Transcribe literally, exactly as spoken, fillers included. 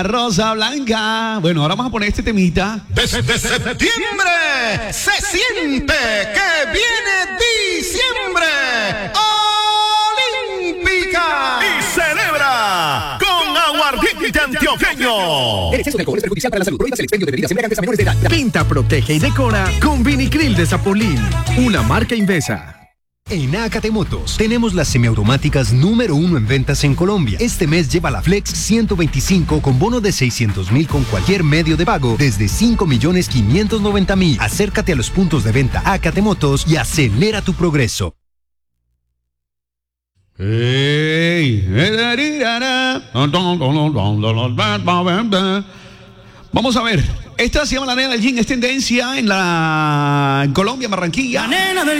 Rosa Blanca. Bueno, ahora vamos a poner este temita. Desde septiembre se siente que viene diciembre. Olímpica. Y celebra con aguardiente antioqueño. El exceso de alcohol es perjudicial para la salud. Prohíbas el expendio de bebidas embriagantes a menores de edad. Pinta, protege y decora con Vinicril de Zapolín, una marca Invesa. En Acatemotos tenemos las semiautomáticas número uno en ventas en Colombia. Este mes lleva la Flex ciento veinticinco con bono de seiscientos mil con cualquier medio de pago desde cinco millones quinientos noventa mil. Acércate a los puntos de venta Acatemotos y acelera tu progreso. Hey. Vamos a ver. Esta se llama La Nena del Gin. Es tendencia en la en Colombia, Barranquilla. La nena del